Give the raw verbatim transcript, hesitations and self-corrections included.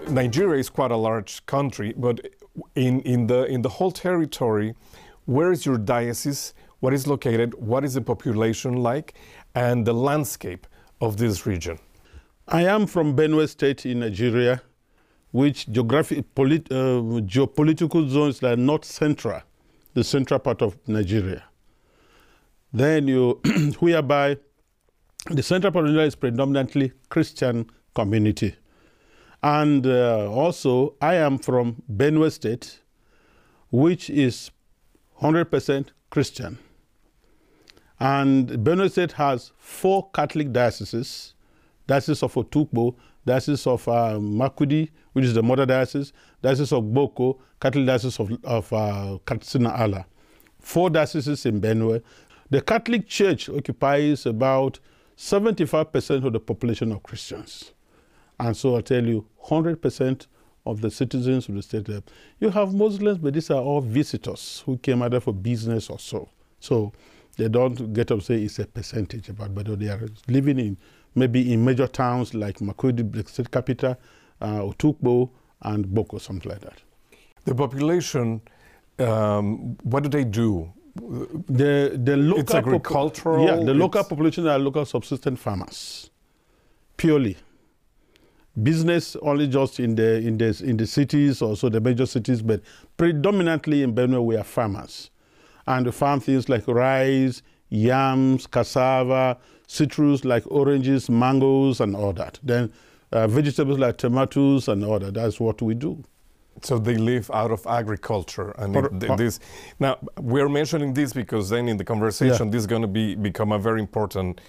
Nigeria is quite a large country, but in, in, the, in the whole territory, where is your diocese? What is located? What is the population like? And the landscape of this region? I am from Benue State in Nigeria, which geographic, polit, uh, geopolitical zones are not central, the central part of Nigeria. Then you, whereby the central part of Nigeria is predominantly Christian community. And uh, also, I am from Benue State, which is one hundred percent Christian. And Benue State has four Catholic dioceses: Diocese of Otukpo, Diocese of uh, Makurdi, which is the mother diocese, Diocese of Boko, Catholic Diocese of, of uh, Katsina-Ala. Four dioceses in Benue. The Catholic Church occupies about seventy-five percent of the population of Christians. And so I tell you, one hundred percent of the citizens of the state. You have Muslims, but these are all visitors who came either for business or so. So they don't get up to say it's a percentage about, but they are living in maybe in major towns like Makurdi, the state capital, uh, Otukpo, and Boko, something like that. The population, um, what do they do? The, the local it's agricultural? Yeah, the local population are local subsistence farmers, purely. Business only just in the, in the, in the cities, also the major cities, but predominantly in Benue we are farmers. And we farm things like rice, yams, cassava, citrus like oranges, mangoes, and all that. Then uh, vegetables like tomatoes and all that. That's what we do. So they live out of agriculture. And Or, it, this, now, we're mentioning this because then in the conversation, yeah. this is going to be become a very important